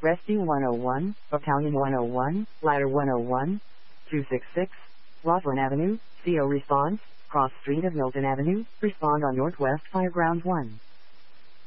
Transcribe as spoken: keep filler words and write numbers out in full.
Rescue one oh one, Battalion one oh one, Ladder one oh one, two six six, Roslyn Avenue, C O response, cross street of Milton Avenue, respond on Northwest Fireground one.